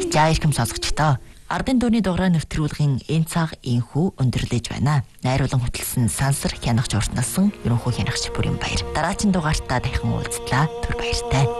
За ирхэм сонсогчдоо. Ардын дууны дугаараа нэвтрүүлгийн энэ цаг инхүү өндөрлөж байна. Найруулан хөтлсөн Сансар хянагч уртнасан ерөнхий хянагч бүрийн баяр. Дараагийн дугаартаа дахин уулзлаа. Түр баяртай.